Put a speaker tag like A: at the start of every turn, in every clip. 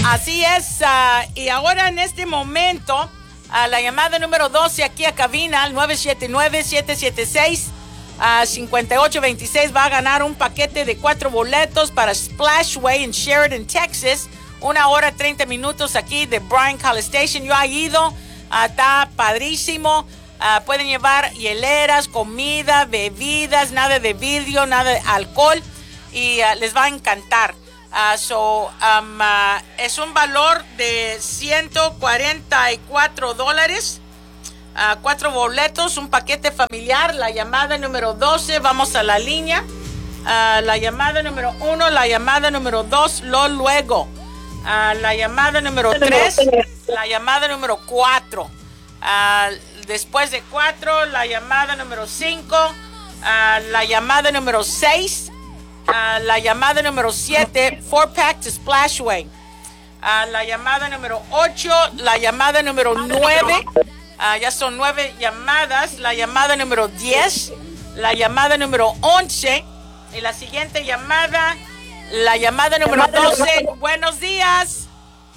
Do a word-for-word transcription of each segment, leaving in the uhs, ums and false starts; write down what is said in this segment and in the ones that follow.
A: Así es, uh, y ahora en este momento, uh, la llamada número doce aquí a cabina, al nueve siete nueve, siete siete seis, cinco ocho dos seis, va a ganar un paquete de cuatro boletos para Splashway en Sheridan, Texas. Una hora, treinta minutos aquí de Bryan College Station. Yo he ido, uh, está padrísimo. Uh, pueden llevar hieleras, comida, bebidas, nada de vidrio, nada de alcohol, y uh, les va a encantar. Uh, so, um, uh, es un valor de ciento cuarenta y cuatro dólares. Uh, cuatro boletos, un paquete familiar. La llamada número doce, vamos a la línea. Uh, la llamada número uno, la llamada número dos, lo luego. Uh, la llamada número tres, la llamada número cuatro. Uh, después de cuatro, la llamada número cinco, uh, la llamada número seis, uh, la llamada número siete, four pack to Splashway. Uh, la llamada número ocho, la llamada número nueve, uh, ya son nueve llamadas, la llamada número diez, la llamada número once, y la siguiente llamada, la llamada número doce. Buenos días.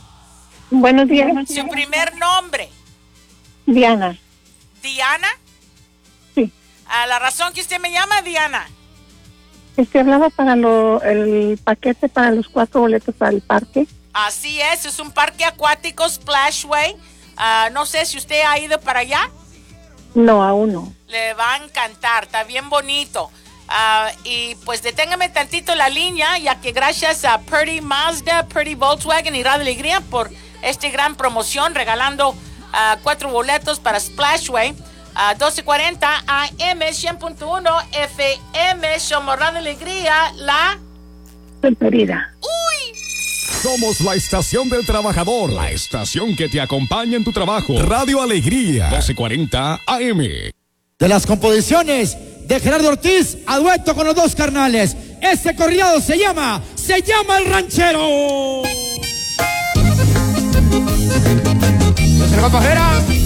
B: Buenos días.
A: Su primer nombre.
B: Diana.
A: ¿Diana?
B: Sí.
A: A la razón que usted me llama, Diana.
B: Este, hablaba para lo, el paquete para los cuatro boletos para el parque.
A: Así es, es un parque acuático, Splashway. Uh, no sé si usted ha ido para allá.
B: No, aún no.
A: Le va a encantar, está bien bonito. Uh, y pues deténgame tantito la línea, ya que gracias a Purdy Mazda, Purdy Volkswagen y Radio Alegría por esta gran promoción, regalando Uh, cuatro boletos para Splashway, uh, doce cuarenta A M, cien punto uno F M, somos Radio Alegría, la
B: preferida.
A: ¡Uy!
C: Somos la estación del trabajador, la estación que te acompaña en tu trabajo. Radio Alegría, doce cuarenta A M.
D: De las composiciones de Gerardo Ortiz, a dueto con los dos carnales. Este corrido se llama, se llama El Ranchero. ¡Se va a coger!